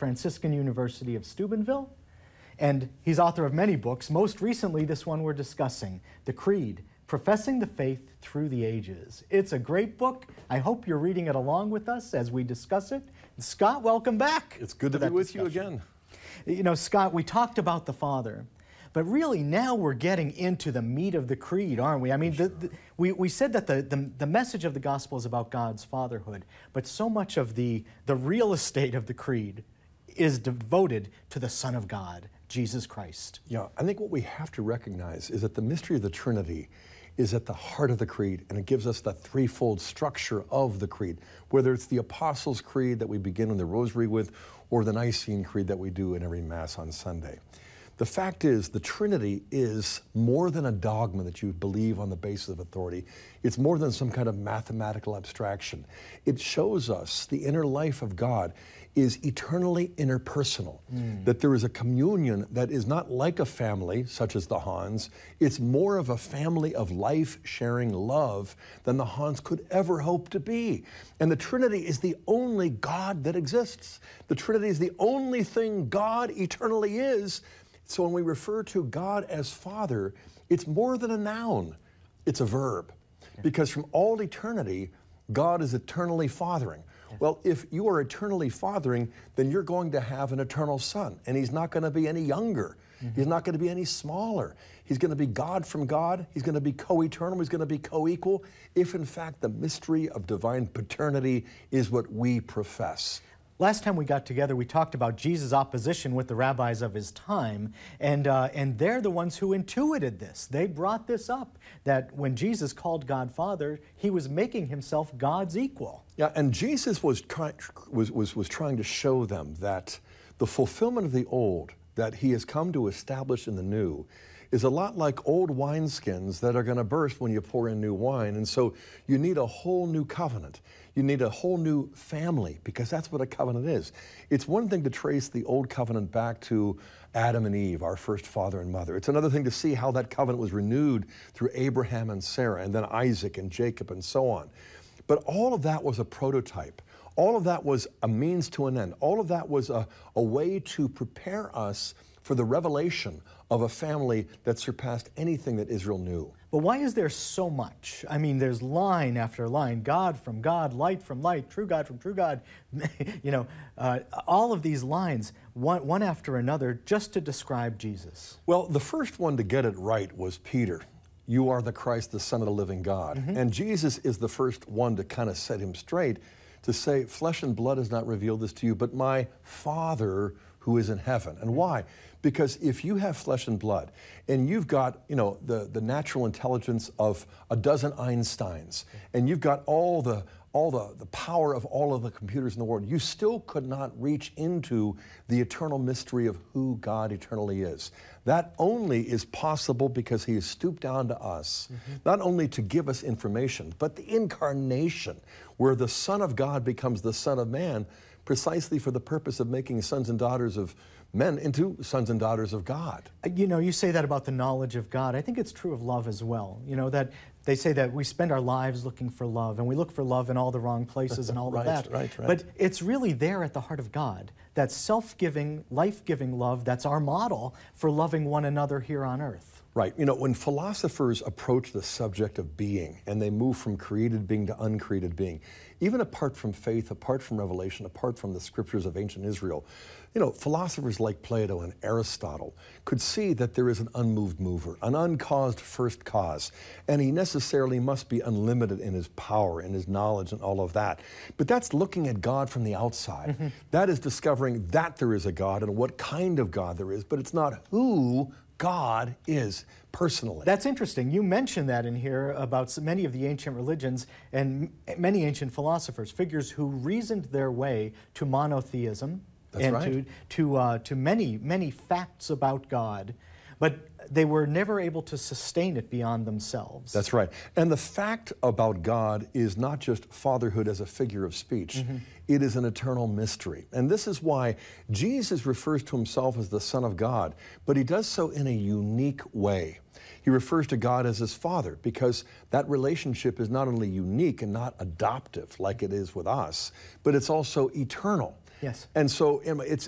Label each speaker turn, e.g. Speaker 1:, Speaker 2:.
Speaker 1: Franciscan University of Steubenville. And he's author of many books, most recently this one we're discussing, The Creed, Professing the Faith Through the Ages. It's a great book. I hope you're reading it along with us as we discuss it. And Scott, welcome back.
Speaker 2: It's good to be with you again.
Speaker 1: You know, Scott, we talked about the Father, but really now we're getting into the meat of the Creed, aren't we? I mean,
Speaker 2: Sure.
Speaker 1: we said that the message of the gospel is about God's fatherhood, but so much of the real estate of the Creed is devoted to the Son of God, Jesus Christ.
Speaker 2: Yeah, I think what we have to recognize is that the mystery of the Trinity is at the heart of the Creed, and it gives us the threefold structure of the Creed, whether it's the Apostles' Creed that we begin in the Rosary with, or the Nicene Creed that we do in every Mass on Sunday. The fact is, the Trinity is more than a dogma that you believe on the basis of authority. It's more than some kind of mathematical abstraction. It shows us the inner life of God is eternally interpersonal, that there is a communion that is not like a family, such as the Hans. It's more of a family of life-sharing love than the Hans could ever hope to be. And the Trinity is the only God that exists. The Trinity is the only thing God eternally is. So when we refer to God as Father, it's more than a noun, it's a verb. Because from all eternity, God is eternally fathering. Well, if you are eternally fathering, then you're going to have an eternal Son, and He's not going to be any younger. He's not going to be any smaller. He's going to be God from God. He's going to be co-eternal. He's going to be co-equal, if in fact the mystery of divine paternity is what we profess.
Speaker 1: Last time we got together, we talked about Jesus' opposition with the rabbis of his time, and they're the ones who intuited this. They brought this up, that when Jesus called God Father, he was making himself God's equal.
Speaker 2: Yeah, and Jesus was trying to show them that the fulfillment of the old that he has come to establish in the new is a lot like old wineskins that are going to burst when you pour in new wine. And so you need a whole new covenant. You need a whole new family, because that's what a covenant is. It's one thing to trace the old covenant back to Adam and Eve, our first father and mother. It's another thing to see how that covenant was renewed through Abraham and Sarah, and then Isaac and Jacob and so on. But all of that was a prototype. All of that was a means to an end. All of that was a way to prepare us for the revelation of a family that surpassed anything that Israel knew.
Speaker 1: But why is there so much? I mean, there's line after line, God from God, light from light, true God from true God. You know, all of these lines, one after another, just to describe Jesus.
Speaker 2: Well, the first one to get it right was Peter. You are the Christ, the Son of the living God. And Jesus is the first one to kind of set him straight, to say, flesh and blood has not revealed this to you, but my Father who is in heaven. And why? Because if you have flesh and blood, and you've got, you know, the natural intelligence of a dozen Einsteins, and you've got all the power of all of the computers in the world, you still could not reach into the eternal mystery of who God eternally is. That only is possible because he has stooped down to us, not only to give us information, but the incarnation, where the Son of God becomes the Son of Man, precisely for the purpose of making sons and daughters of men into sons and daughters of God.
Speaker 1: You know, you say that about the knowledge of God. I think it's true of love as well. You know, that they say that we spend our lives looking for love, and we look for love in all the wrong places and all of that.
Speaker 2: Right.
Speaker 1: But it's really there at the heart of God, that self-giving, life-giving love that's our model for loving one another here on earth.
Speaker 2: Right. You know, when philosophers approach the subject of being, and they move from created being to uncreated being, even apart from faith, apart from revelation, apart from the scriptures of ancient Israel, you know, philosophers like Plato and Aristotle could see that there is an unmoved mover, an uncaused first cause, and he necessarily must be unlimited in his power, in his knowledge, and all of that. But that's looking at God from the outside. That is discovering that there is a God and what kind of God there is, but it's not who God is personally.
Speaker 1: That's interesting. You mentioned that in here about many of the ancient religions and many ancient philosophers, figures who reasoned their way to monotheism.
Speaker 2: That's
Speaker 1: and
Speaker 2: right.
Speaker 1: to many facts about God, but they were never able to sustain it beyond themselves.
Speaker 2: That's right. And the fact about God is not just fatherhood as a figure of speech. It is an eternal mystery. And this is why Jesus refers to himself as the Son of God, but he does so in a unique way. He refers to God as his Father, because that relationship is not only unique and not adoptive like it is with us, but it's also eternal.
Speaker 1: Yes.
Speaker 2: And so it's